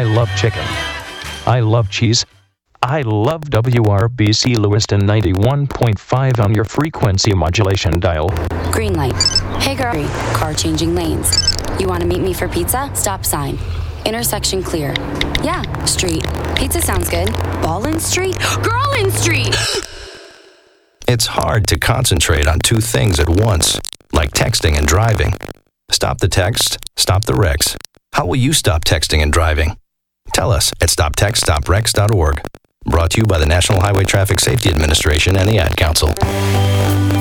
love chicken. I love cheese. I love WRBC Lewiston 91.5 on your frequency modulation dial. Green light. Hey girl, car changing lanes. You want to meet me for pizza? Stop sign. Intersection clear. Yeah, street. Pizza sounds good. Ballin Street? Girlin Street! It's hard to concentrate on two things at once, like texting and driving. Stop the text, stop the wrecks. How will you stop texting and driving? Tell us at stoptextstopwrecks.org. Brought to you by the National Highway Traffic Safety Administration and the Ad Council.